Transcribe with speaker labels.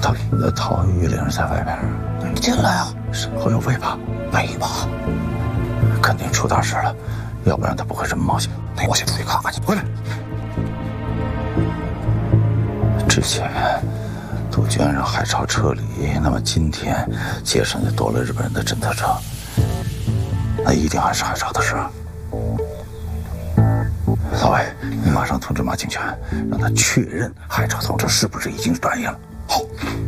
Speaker 1: 陶玉玲在外边，
Speaker 2: 你进来啊！
Speaker 1: 身后有尾巴，
Speaker 2: 尾巴，
Speaker 1: 肯定出大事了，要不然他不会这么冒险。
Speaker 2: 那我先出去看看去。回来。
Speaker 1: 之前杜鹃让海潮撤离，那么今天街上就多了日本人的侦测车，那一定还是海潮的事。老魏，你马上通知马清泉，让他确认海潮同志是不是已经转移了。
Speaker 2: 好。